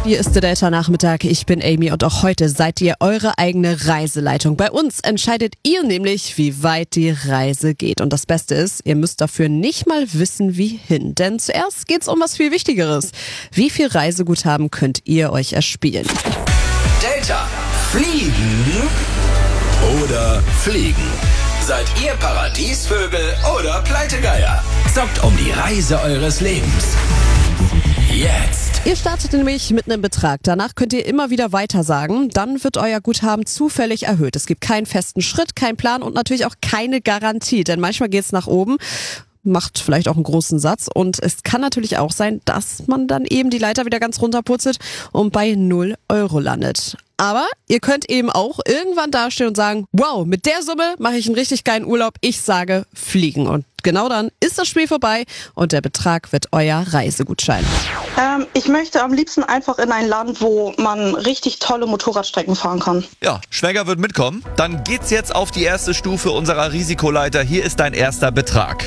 Hier ist der Delta-Nachmittag. Ich bin Amy und auch heute seid ihr eure eigene Reiseleitung. Bei uns entscheidet ihr nämlich, wie weit die Reise geht. Und das Beste ist, ihr müsst dafür nicht mal wissen, wie hin. Denn zuerst geht's um was viel Wichtigeres. Wie viel Reiseguthaben könnt ihr euch erspielen? Delta, fliegen oder fliegen? Seid ihr Paradiesvögel oder Pleitegeier? Zockt um die Reise eures Lebens. Jetzt. Ihr startet nämlich mit einem Betrag. Danach könnt ihr immer wieder weitersagen. Dann wird euer Guthaben zufällig erhöht. Es gibt keinen festen Schritt, keinen Plan und natürlich auch keine Garantie. Denn manchmal geht's nach oben, macht vielleicht auch einen großen Satz. Und es kann natürlich auch sein, dass man dann eben die Leiter wieder ganz runterputzelt und bei 0 Euro landet. Aber ihr könnt eben auch irgendwann dastehen und sagen, wow, mit der Summe mache ich einen richtig geilen Urlaub. Ich sage fliegen. Und genau dann ist das Spiel vorbei und der Betrag wird euer Reisegutschein. Ich möchte am liebsten einfach in ein Land, wo man richtig tolle Motorradstrecken fahren kann. Ja, Schwäger wird mitkommen. Dann geht's jetzt auf die erste Stufe unserer Risikoleiter. Hier ist dein erster Betrag.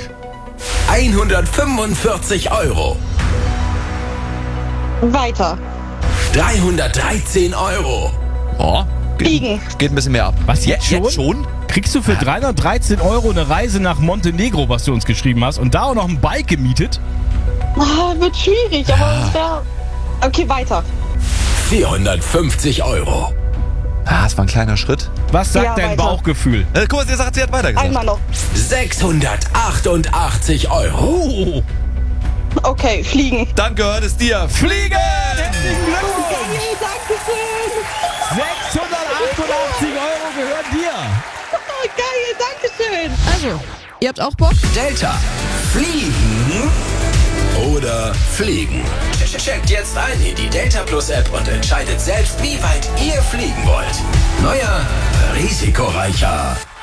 145 Euro. Weiter. 313 Euro. Oh, Fliegen. geht ein bisschen mehr ab. Was, jetzt Jetzt schon? Kriegst du für 313 Euro eine Reise nach Montenegro, was du uns geschrieben hast, und da auch noch ein Bike gemietet? Wird schwierig, aber es wäre... Okay, weiter. 450 Euro. Ah, das war ein kleiner Schritt. Was sagt Ja, dein weiter. Bauchgefühl? Guck mal, sie hat weitergesagt. Einmal noch. 688 Euro. Oh, Okay, fliegen. Dann gehört es dir. Fliegen! herzlichen Glückwunsch! Hey, Dankeschön. 688 Euro gehören dir! Oh, geil, Dankeschön. Also, ihr habt auch Bock? Delta, fliegen oder fliegen? Checkt jetzt ein in die Delta Plus App und entscheidet selbst, wie weit ihr fliegen wollt. Neuer, risikoreicher